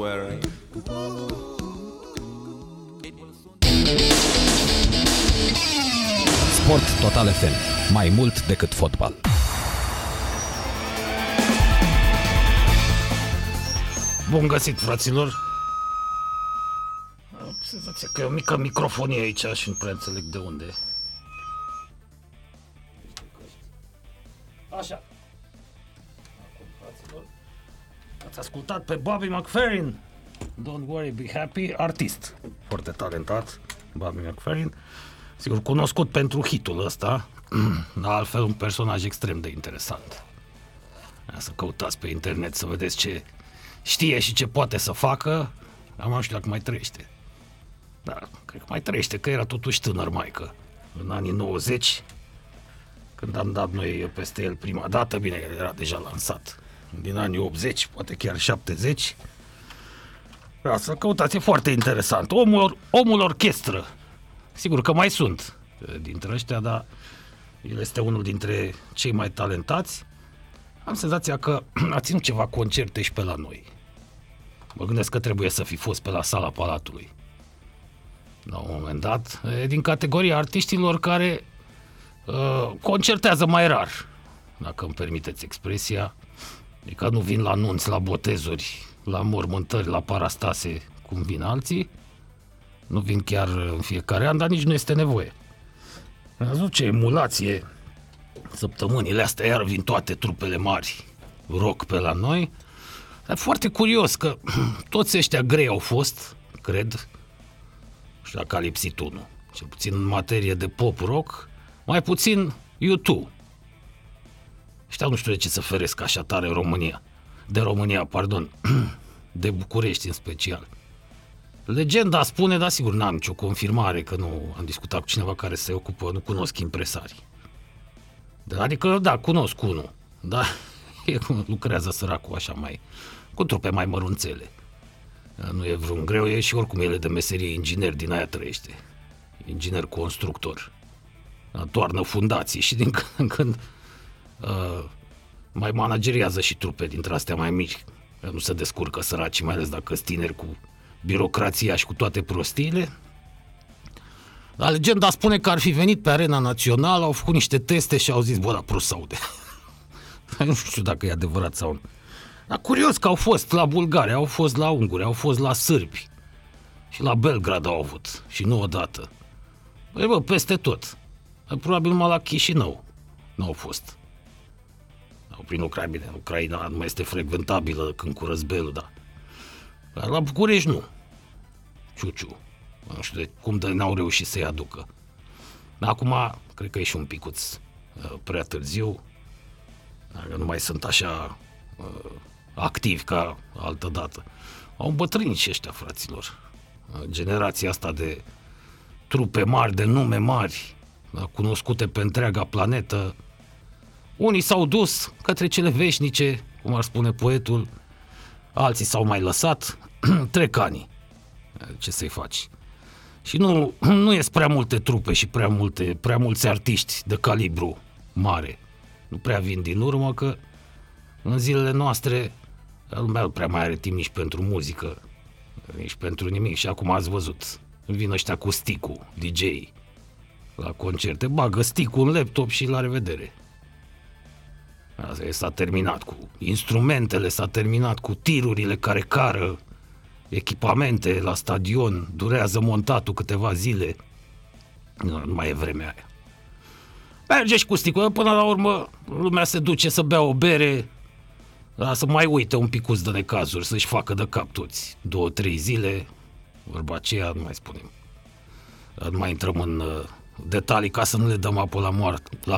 wearing. Sport Total FM. Mai mult decât fotbal. Bun găsit, fraților. Am senzația că e o mică microfonie aici și nu prea înțeleg de unde. Așa. Acum, fraților, ați ascultat pe Bobby McFerrin. Don't worry, be happy, artist. Foarte talentat, Bobby McFerrin. Sigur, cunoscut pentru hitul ăsta, dar altfel un personaj extrem de interesant. Să căutați pe internet să vedeți ce știe și ce poate să facă. Am știu dacă mai trăiește. Da, cred că mai trăiește, că era totuși tânăr, maică. În anii 90, când am dat noi peste el prima dată, bine, el era deja lansat. Din anii 80, poate chiar 70. Da, să căutați, e foarte interesant. Omul orchestră. Sigur că mai sunt dintre ăștia, dar el este unul dintre cei mai talentați. Am senzația că a ținut ceva concerte și pe la noi. Mă gândesc că trebuie să fi fost pe la Sala Palatului. La un moment dat, e din categoria artiștilor care concertează mai rar, dacă îmi permiteți expresia. Adică nu vin la nunți, la botezuri, la mormântări, la parastase, cum vin alții. Nu vin chiar în fiecare an, dar nici nu este nevoie. Am văzut ce emulație. Săptămânile astea iar vin toate trupele mari rock pe la noi. Dar foarte curios că toți ăștia grei au fost, cred, și dacă a lipsit unul, cel puțin în materie de pop-rock, mai puțin U2. Ăștia nu știu de ce să feresc așa tare de România, de București în special. Legenda spune, dar sigur n-am nicio confirmare, că nu am discutat cu cineva care se ocupă, nu cunosc impresarii. Adică, da, cunosc unul, dar lucrează săracul așa mai, cu trupe mai mărunțele. Nu e vreun greu, e și oricum el e de meserie inginer, din aia trăiește. Inginer constructor. Toarnă fundații și din când în când mai manageriază și trupe dintre astea mai mici. Nu se descurcă săracii, mai ales dacă sunt tineri, cu birocrația și cu toate prostiile. Dar legenda spune că ar fi venit pe Arena Națională, au făcut niște teste și au zis, bă, da, prost s-aude. Nu știu dacă e adevărat sau nu. Dar curios că au fost la bulgari, au fost la unguri, au fost la sârbi. Și la Belgrad au avut. Și nu odată. Bă, peste tot. Probabil numai la Chișinău n-au fost. Au prin Ucraina. Ucraina nu mai este frecventabilă când cu războiul, da. Dar la București nu. Ciuciu. Nu știu de cum n-au reușit să-i aducă. Dar acum, cred că e și un picuț prea târziu. Dacă nu mai sunt așa activi ca altă dată. Au îmbătrânit și ăștia, fraților. Generația asta de trupe mari, de nume mari, cunoscute pe întreaga planetă. Unii s-au dus către cele veșnice, cum ar spune poetul, alții s-au mai lăsat, trec ani. Ce să-i faci? Și nu ies prea multe trupe și prea mulți artiști de calibru mare. Nu prea vin din urmă, că în zilele noastre lumea nu prea mai are timp nici pentru muzică, nici pentru nimic. Și acum ați văzut, vin ăștia cu stick-ul, DJ la concerte, bagă stick-ul în laptop și la revedere. Asta s-a terminat cu instrumentele, s-a terminat cu tirurile care cară, echipamente la stadion, durează montatul câteva zile. Nu mai e vremea aia. Merge și cu sticul, până la urmă lumea se duce să bea o bere, să mai uite un picuț de necazuri, să-și facă de cap toți 2-3 zile, vorba aceea, nu mai spunem. Nu mai intrăm în detalii ca să nu le dăm apă la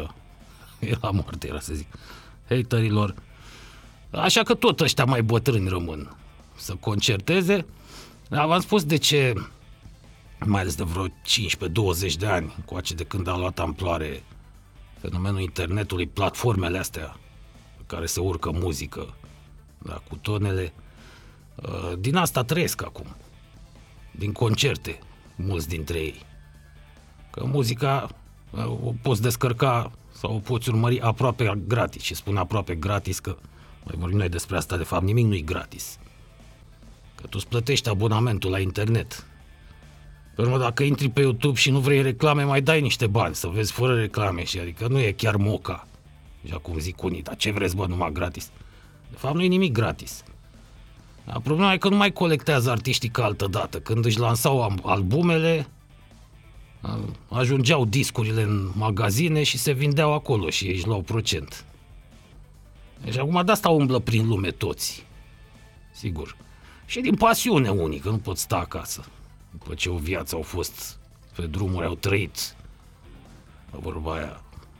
moarte era să zic, haterilor. Așa că tot ăștia mai bătrâni rămân să concerteze. Dar v-am spus de ce, mai ales de vreo 15-20 de ani, încoace de când a luat amploare fenomenul internetului, platformele astea pe care se urcă muzică, da, cu tonele, din asta trăiesc acum, din concerte, mulți dintre ei. Că muzica o poți descărca sau o poți urmări aproape gratis. Și spun aproape gratis, că mai vorbim noi despre asta, de fapt nimic nu e gratis. Că tu îți plătești abonamentul la internet. Pe urmă, dacă intri pe YouTube și nu vrei reclame, mai dai niște bani să vezi fără reclame. Și adică nu e chiar moca. Așa cum zic unii, dar ce vreți, bă, numai gratis? De fapt, nu e nimic gratis. Dar problema e că nu mai colectează artiștii ca altă dată. Când își lansau albumele, ajungeau discurile în magazine și se vindeau acolo și ei își luau procent. Deci acum de asta umblă prin lume toți. Sigur. Și din pasiune unii, că nu pot sta acasă. După ce o viață au fost pe drumuri, au trăit. Vorba aia.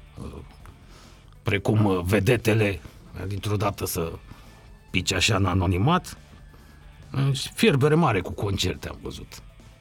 Precum vedetele, dintr-o dată să pice așa în anonimat. Fierbere mare cu concerte am văzut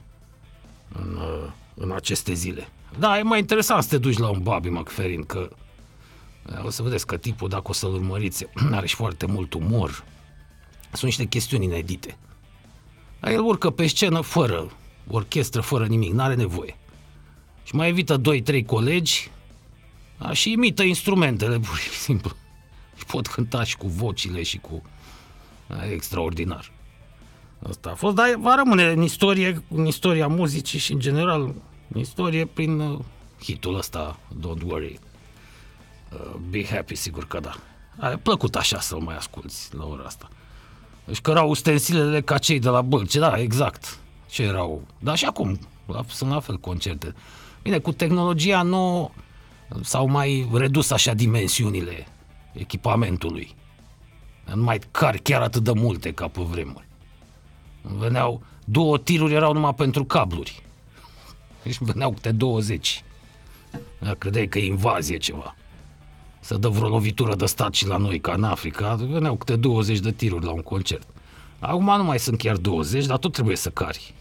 în aceste zile. Da, e mai interesant să te duci la un Bobby McFerrin, că o să vedeți că tipul, dacă o să-l urmăriți, are și foarte mult umor. Sunt niște chestiuni inedite. Dar el urcă pe scenă fără orchestră, fără nimic, n-are nevoie. Și mai evită 2-3 colegi și imită instrumentele, pur și simplu. Și pot cânta și cu vocile și cu... E extraordinar. Asta a fost, dar va rămâne în istoria muzicii și în general în istorie prin hitul ăsta Don't Worry, Be Happy, sigur că da. A plăcut așa să-l mai asculți la ora asta. Deci că erau ustensilele ca cei de la Bălce, da, exact. Ce erau, dar și acum sunt la fel concerte. Bine, cu tehnologia nouă s-au mai redus așa dimensiunile echipamentului. Nu mai car chiar atât de multe ca pe vremuri. Veneau 2 tiruri, erau numai pentru cabluri. Deci veneau câte 20. Credeai că e invazie ceva. Să dă vreo lovitură de stat și la noi, ca în Africa, veneau câte 20 de tiruri la un concert. Acum nu mai sunt chiar 20, dar tot trebuie să cari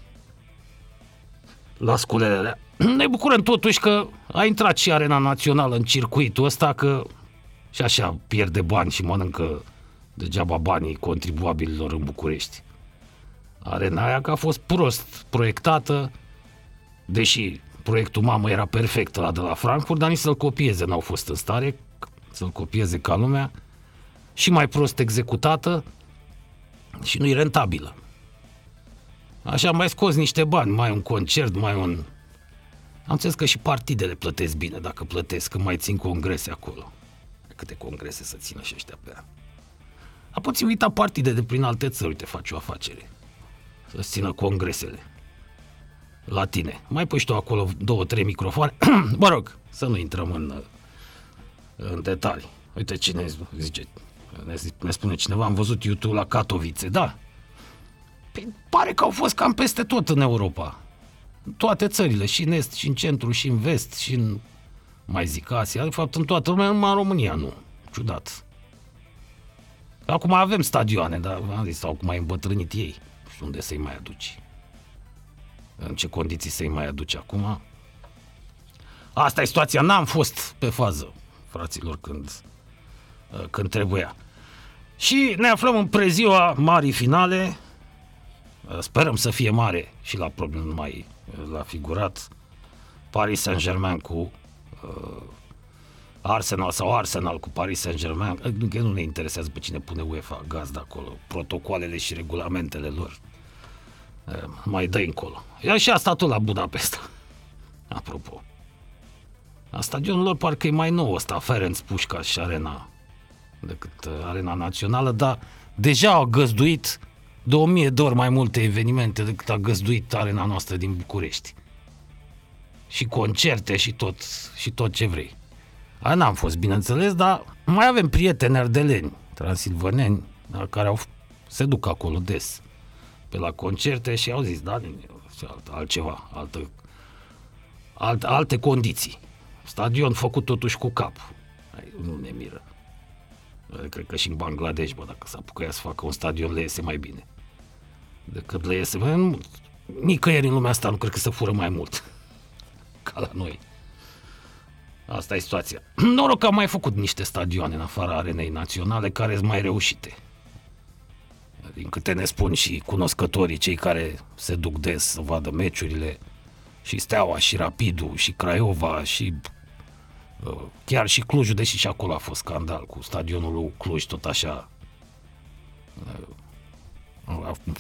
la sculele alea. Ne bucurăm totuși că a intrat și Arena Națională în circuitul ăsta, că și așa pierde bani și mănâncă degeaba banii contribuabililor în București. Arena aia că a fost prost proiectată, deși proiectul mamă era perfect ăla de la Frankfurt, dar nici să-l copieze n-au fost în stare să-l copieze ca lumea, și mai prost executată și nu-i rentabilă. Așa mai scoți niște bani, mai un concert, mai un... Am înțeles că și partidele plătesc bine dacă plătesc, că mai țin congrese acolo. Câte congrese să țină și ăștia pe an. A poți uita partide de prin alte țări, uite, faci o afacere. Să-ți țină congresele la tine. Mai pui și tu acolo 2-3 microfoane. Mă rog, să nu intrăm în detalii. Uite cine zice, ne spune cineva, am văzut YouTube la Katowice. Da, păi, pare că au fost cam peste tot în Europa. În toate țările, și în est, și în centru, și în vest, și în, mai zic, Asia. De fapt, în toată lumea, numai în România nu. Ciudat. Acum avem stadioane, dar am zis, sau cum ai îmbătrânit ei. Nu știu unde să-i mai aduci. În ce condiții să-i mai aduci acum. Asta e situația. N-am fost pe fază, fraților, când trebuia. Și ne aflăm în preziua marii finale. Sperăm să fie mare și la problem mai la figurat. Paris Saint-Germain cu Arsenal sau Arsenal cu Paris Saint-Germain. Nu ne interesează pe cine pune UEFA gazda acolo. Protocoalele și regulamentele lor. Mai dă încolo. Ia și asta tot la Budapesta. Apropo. La stadionul lor parcă e mai nou ăsta, Ferenc Pușcaș și Arena, decât Arena Națională, dar deja au găzduit de 1000 de ori mai multe evenimente decât a găzduit Arena noastră din București. Și concerte și tot ce vrei. N-am fost, bineînțeles, dar mai avem prieteni ardeleni, transilvaneni, care se duc acolo des pe la concerte și au zis, da, altceva, alte condiții. Stadion făcut totuși cu cap. Nu ne miră. Cred că și în Bangladesh, dacă s-a apucat să facă un stadion, le iese mai bine decât le iese. Nicăieri în lumea asta nu cred că se fură mai mult ca la noi. Asta e situația. Noroc că am mai făcut niște stadioane în afara Arenei Naționale care sunt mai reușite. Din câte ne spun și cunoscătorii, cei care se duc des să vadă meciurile, și Steaua, și Rapidul, și Craiova, și chiar și Clujul, deși și acolo a fost scandal cu stadionul lui Cluj, tot așa.